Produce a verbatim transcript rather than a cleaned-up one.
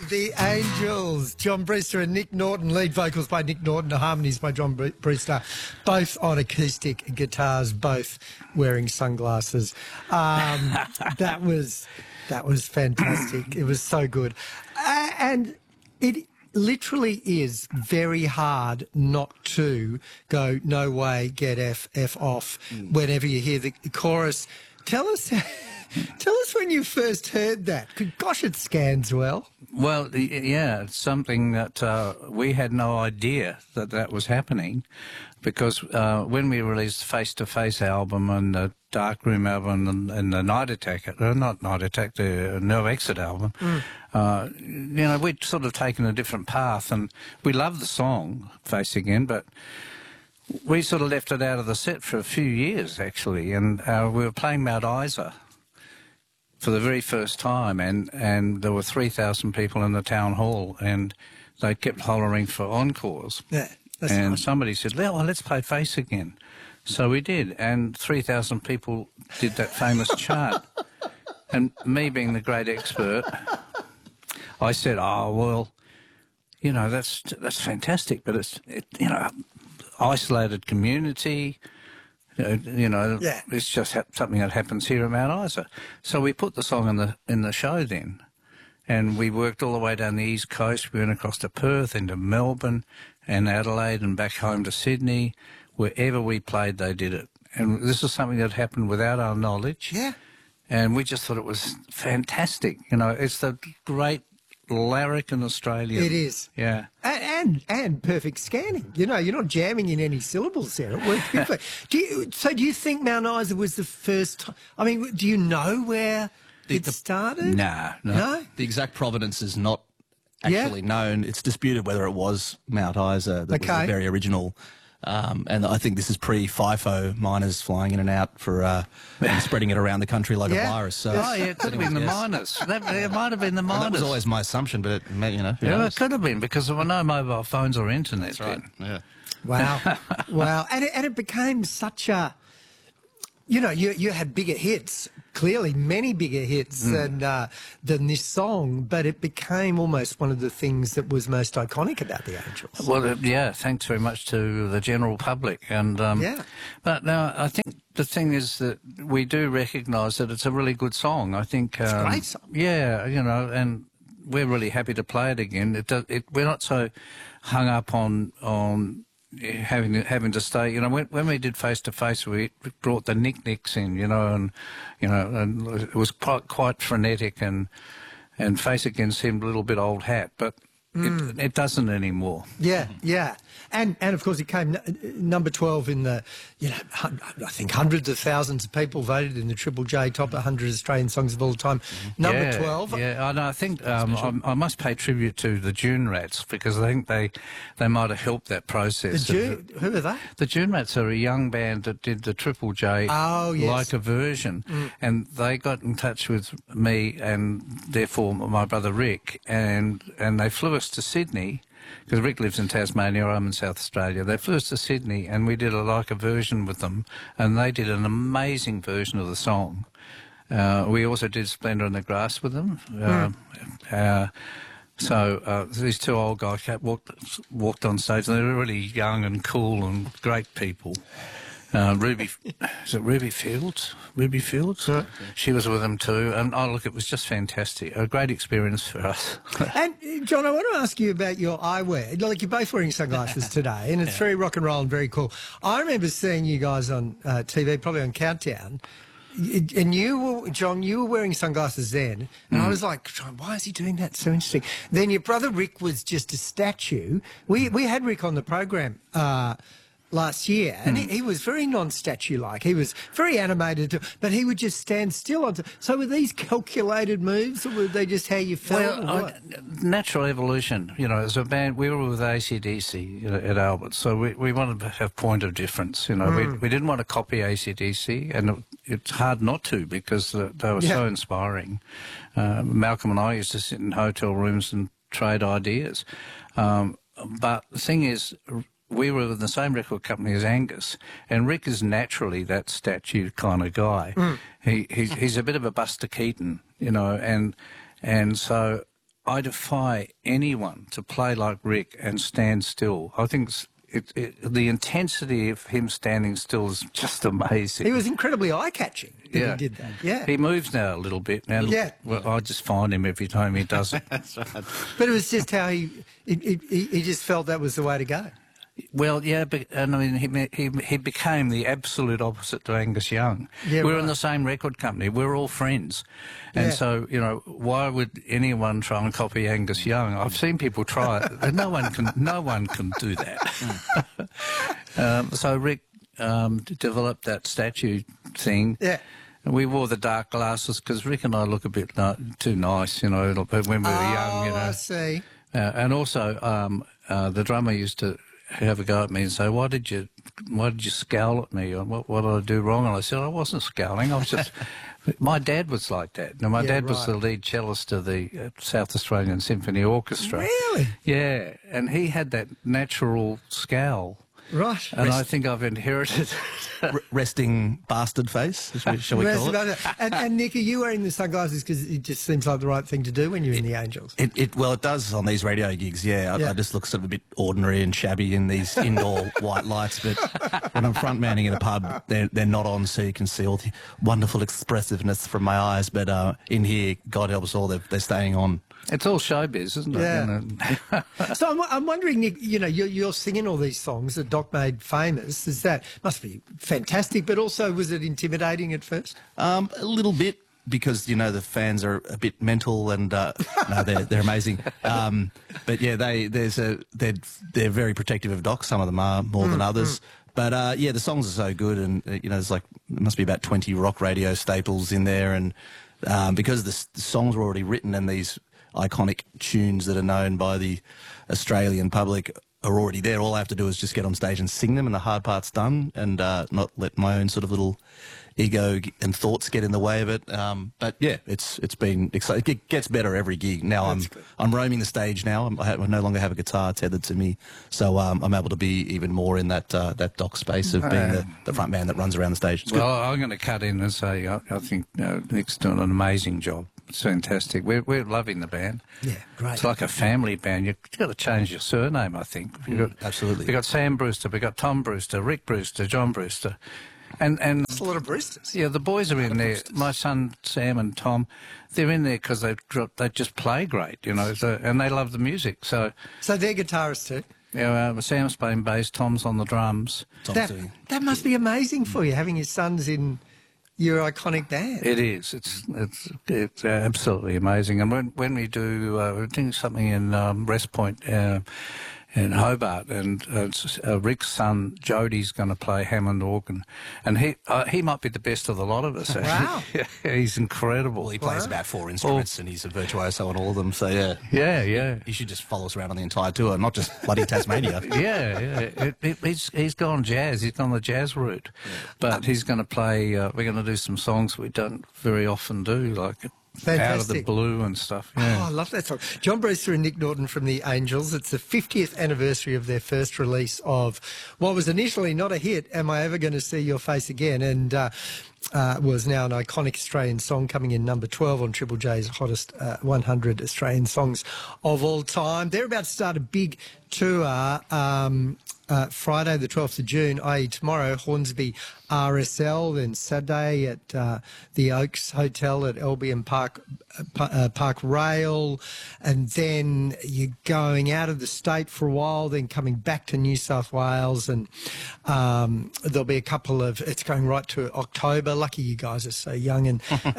The Angels, John Brewster and Nick Norton, lead vocals by Nick Norton, the harmonies by John Brewster, both on acoustic guitars, both wearing sunglasses. Um, that was that was fantastic. It was so good, uh, and it literally is very hard not to go, no way, get F F off mm. whenever you hear the chorus. Tell us. Tell us when you first heard that. Gosh, it scans well. Well, yeah, it's something that uh, we had no idea that that was happening, because uh, when we released the Face to Face album and the Darkroom album and, and the Night Attack, uh, not Night Attack, the No Exit album, mm. uh, you know, we'd sort of taken a different path, and we loved the song, Face Again, but we sort of left it out of the set for a few years, actually, and uh, we were playing Mount Isa for the very first time, and, and there were three thousand people in the town hall, and they kept hollering for encores. Yeah, that's and nice. Somebody said, well, let's play Face Again. So we did, and three thousand people did that famous chant. And me being the great expert, I said, oh, well, you know, that's that's fantastic, but it's, it, you know, isolated community. You know, yeah. It's just ha something that happens here at Mount Isa. So we put the song in the in the show then, and we worked all the way down the East Coast. We went across to Perth, into Melbourne, and Adelaide, and back home to Sydney. Wherever we played, they did it. And this is something that happened without our knowledge. Yeah. And we just thought it was fantastic. You know, it's the great larrikin Australian. It is. Yeah. And, and and perfect scanning. You know, you're not jamming in any syllables there. It worked beautifully. do you, so do you think Mount Isa was the first time? I mean, do you know where the, it the, started? Nah, no. No? The exact provenance is not actually yeah. known. It's disputed whether it was Mount Isa that okay. was the very original. Um, and I think this is pre-FIFO, miners flying in and out for uh, and spreading it around the country like yeah. a virus. So oh, yeah, it could have been the yes. miners. That, it might have been the miners. Well, that was always my assumption, but it, you know, yeah, knows? it could have been, because there were no mobile phones or internet. That's right. Then. Yeah. Wow, wow, and it, and it became such a. You know, you you had bigger hits, clearly many bigger hits mm. than uh, than this song, but it became almost one of the things that was most iconic about the Angels. Well, uh, yeah, thanks very much to the general public, and um, yeah. But now I think the thing is that we do recognise that it's a really good song. I think it's um, a great song. Yeah, you know, and we're really happy to play it again. It, does, it we're not so hung up on on. having to, having to stay, you know, when, when we did Face to Face, we brought the Nick Nicks in, you know, and, you know, and it was quite, quite frenetic, and, and Face Again seemed a little bit old hat, but mm. it, it doesn't anymore. Yeah, yeah. And, and of course, it came number twelve in the, you know, I think hundreds of thousands of people voted in the Triple J Top one hundred Australian Songs of All Time. Mm-hmm. Number yeah, twelve. Yeah, I know. I think um, I, I must pay tribute to the June Rats, because I think they they might have helped that process. The June, who are they? The June Rats are a young band that did the Triple J oh, yes. like a version, mm. and they got in touch with me and therefore my brother Rick, and and they flew us to Sydney. Because Rick lives in Tasmania, I'm in South Australia. They flew us to Sydney, and we did a like a version with them, and they did an amazing version of the song. Uh, we also did Splendour in the Grass with them. Mm. Uh, uh, so uh, these two old guys walked, walked on stage, and they were really young and cool and great people. Uh, Ruby, is it Ruby Fields? Ruby Fields? Yeah. She was with them too. And, oh, look, it was just fantastic. A great experience for us. And, John, I want to ask you about your eyewear. Like, you're both wearing sunglasses today, and it's yeah. very rock and roll and very cool. I remember seeing you guys on uh, T V, probably on Countdown, and you were, John, you were wearing sunglasses then, and mm. I was like, John, why is he doing that? So interesting. Then your brother Rick was just a statue. We, we had Rick on the program uh last year, and mm. he, he was very non-statue-like. He was very animated, but he would just stand still. On so were these calculated moves, or were they just how you felt? Well, I, natural evolution. You know, as a band, we were with A C D C you know, at Albert, so we, we wanted to have point of difference. You know, mm. we, we didn't want to copy A C D C, and it, it's hard not to, because they, they were yeah. so inspiring. Uh, Malcolm and I used to sit in hotel rooms and trade ideas. Um, but the thing is, we were in the same record company as Angus, and Rick is naturally that statue kind of guy. Mm. He he's, he's a bit of a Buster Keaton, you know, and and so I defy anyone to play like Rick and stand still. I think it's, it, it, the intensity of him standing still is just amazing. He was incredibly eye-catching when Yeah. he did that. Yeah. He moves now a little bit. Now, Yeah. well, I just find him every time he does it. That's right. But it was just how he, he, he, he just felt that was the way to go. Well, yeah, but, and I mean, he, he he became the absolute opposite to Angus Young. Yeah, we're right. in the same record company. We're all friends, and Yeah. so you know, why would anyone try and copy Angus Young? I've seen people try it, but no one can. No one can do that. um, so Rick um, d- developed that statue thing. Yeah. And we wore the dark glasses because Rick and I look a bit ni- too nice, you know, when we were young, you Oh, know. I see. Uh, and also, um, uh, the drummer used to have a go at me and say, "Why did you, why did you scowl at me? And what, what did I do wrong?" And I said, "I wasn't scowling. I was just." My dad was like that. Now, my Yeah, dad was right. the lead cellist of the uh, South Australian Symphony Orchestra. Really? Yeah, and he had that natural scowl, Right. and I think I've inherited. R- resting bastard face, shall we, shall we Rest call it? about it. And, and Nick, are you wearing the sunglasses because it just seems like the right thing to do when you're in the Angels? It, it well, it does on these radio gigs. Yeah, I, Yeah. I just look sort of a bit ordinary and shabby in these indoor white lights. But when I'm front manning in a pub, they're they're not on, so you can see all the wonderful expressiveness from my eyes. But uh, in here, God help us all, they're, they're staying on. It's all showbiz, isn't it? Yeah. You know? So I'm, I'm wondering, Nick, you know, you're, you're singing all these songs that Doc made famous. Is that must be fantastic, but also was it intimidating at first? Um, a little bit. Because, you know, the fans are a bit mental and uh, no, they're they're amazing. Um, but yeah, they there's a they're they're very protective of Doc. Some of them are more than others. But uh, yeah, the songs are so good, and uh, you know, there's like there must be about twenty rock radio staples in there, and um, because the, s- the songs were already written and these iconic tunes that are known by the Australian public are already there. All I have to do is just get on stage and sing them, and the hard part's done, and uh, not let my own sort of little ego g- and thoughts get in the way of it. Um, but yeah, it's it's been exciting. It gets better every gig. Now I'm That's good. I'm roaming the stage now. I'm, I, have, I no longer have a guitar tethered to me, so um, I'm able to be even more in that uh, that Doc space of being the, the front man that runs around the stage. It's good. Well, I'm going to cut in and say I, I think uh, Nick's doing an amazing job. It's fantastic. We're we're loving the band. Yeah, great. It's like a family band. You've got to change your surname, I think. You've got, absolutely. We've got Sam Brewster, we've got Tom Brewster, Rick Brewster, John Brewster. And and That's a lot of Brewsters. yeah, the boys are in there. My son Sam and Tom, they're in there because they they just play great, you know, so, and they love the music. So, So they're guitarists too. you know, uh, Sam's playing bass, Tom's on the drums. Tom's That, doing- that must be amazing for you, having your sons in your iconic band. It is. It's it's it's uh, absolutely amazing. And when when we do uh, we're doing something in um, Rest Point. Uh, in Hobart, and uh, it's, uh, Rick's son Jody's going to play Hammond organ, and he uh, he might be the best of the lot of us. Actually. Wow. He's incredible. Well, he plays about four instruments, and he's a virtuoso on all of them. So yeah, Yeah, yeah. you should just follow us around on the entire tour, not just bloody Tasmania. Yeah, yeah. It, it, he's he's gone jazz. He's gone the jazz route, but he's going to play. Uh, we're going to do some songs we don't very often do, like Out of the Fantastic. Blue and stuff. Oh, Yeah. I love that song. John Brewster and Nick Norton from the Angels. It's the fiftieth anniversary of their first release of what was initially not a hit, Am I Ever Going to See Your Face Again? And uh, uh, was now an iconic Australian song, coming in number twelve on Triple J's hottest uh, one hundred Australian songs of all time. They're about to start a big tour um, uh, Friday the twelfth of June, that is tomorrow, Hornsby R S L, then Saturday at uh, the Oaks Hotel at Albion Park, uh, Pa- uh, Park Rail, and then you're going out of the state for a while, then coming back to New South Wales, and um, there'll be a couple of, it's going right to October. Lucky you guys are so young and